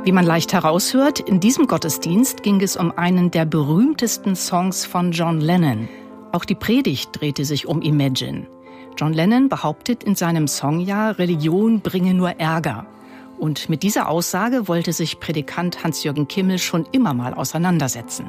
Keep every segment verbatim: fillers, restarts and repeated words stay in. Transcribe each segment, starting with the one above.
Wie man leicht heraushört, in diesem Gottesdienst ging es um einen der berühmtesten Songs von John Lennon. Auch die Predigt drehte sich um Imagine. John Lennon behauptet in seinem Song ja, Religion bringe nur Ärger. Und mit dieser Aussage wollte sich Predikant Hans-Jürgen Kimmel schon immer mal auseinandersetzen.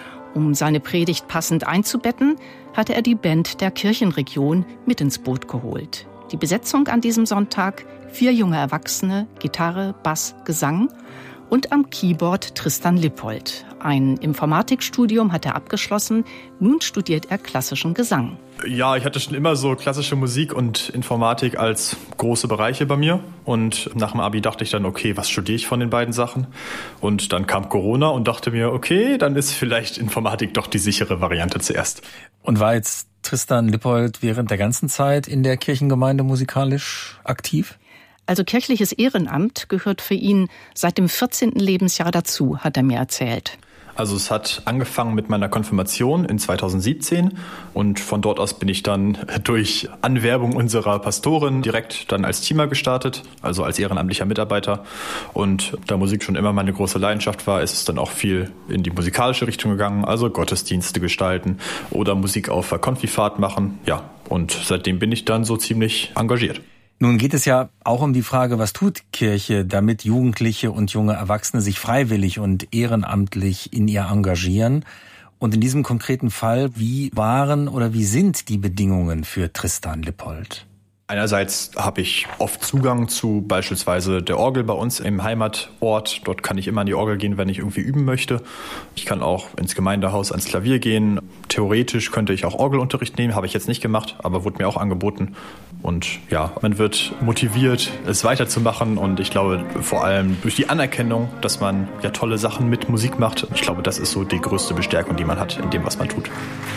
Um seine Predigt passend einzubetten, hatte er die Band der Kirchenregion mit ins Boot geholt. Die Besetzung an diesem Sonntag: vier junge Erwachsene, Gitarre, Bass, Gesang und am Keyboard Tristan Lippold. Ein Informatikstudium hat er abgeschlossen, nun studiert er klassischen Gesang. Ja, ich hatte schon immer so klassische Musik und Informatik als große Bereiche bei mir. Und nach dem Abi dachte ich dann, okay, was studiere ich von den beiden Sachen? Und dann kam Corona und dachte mir, okay, dann ist vielleicht Informatik doch die sichere Variante zuerst. Und war jetzt Tristan Lippold während der ganzen Zeit in der Kirchengemeinde musikalisch aktiv? Also kirchliches Ehrenamt gehört für ihn seit dem vierzehnten Lebensjahr dazu, hat er mir erzählt. Also es hat angefangen mit meiner Konfirmation in zweitausendsiebzehn und von dort aus bin ich dann durch Anwerbung unserer Pastorin direkt dann als Teamer gestartet, also als ehrenamtlicher Mitarbeiter. Und da Musik schon immer meine große Leidenschaft war, ist es dann auch viel in die musikalische Richtung gegangen, also Gottesdienste gestalten oder Musik auf der Konfifahrt machen. Ja, und seitdem bin ich dann so ziemlich engagiert. Nun geht es ja auch um die Frage, was tut Kirche, damit Jugendliche und junge Erwachsene sich freiwillig und ehrenamtlich in ihr engagieren. Und in diesem konkreten Fall, wie waren oder wie sind die Bedingungen für Tristan Lippold? Einerseits habe ich oft Zugang zu beispielsweise der Orgel bei uns im Heimatort. Dort kann ich immer an die Orgel gehen, wenn ich irgendwie üben möchte. Ich kann auch ins Gemeindehaus ans Klavier gehen. Theoretisch könnte ich auch Orgelunterricht nehmen, habe ich jetzt nicht gemacht, aber wurde mir auch angeboten. Und ja, man wird motiviert, es weiterzumachen. Und ich glaube vor allem durch die Anerkennung, dass man ja tolle Sachen mit Musik macht. Ich glaube, das ist so die größte Bestärkung, die man hat in dem, was man tut.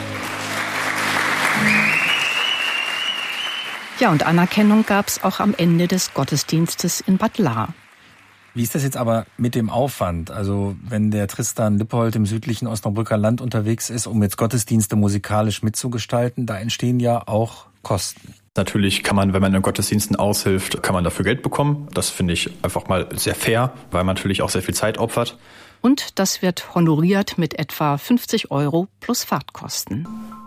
Ja, und Anerkennung gab es auch am Ende des Gottesdienstes in Bad Lahr. Wie ist das jetzt aber mit dem Aufwand? Also wenn der Tristan Lippold im südlichen Osnabrücker Land unterwegs ist, um jetzt Gottesdienste musikalisch mitzugestalten, da entstehen ja auch Kosten. Natürlich kann man, wenn man in Gottesdiensten aushilft, kann man dafür Geld bekommen. Das finde ich einfach mal sehr fair, weil man natürlich auch sehr viel Zeit opfert. Und das wird honoriert mit etwa fünfzig Euro plus Fahrtkosten.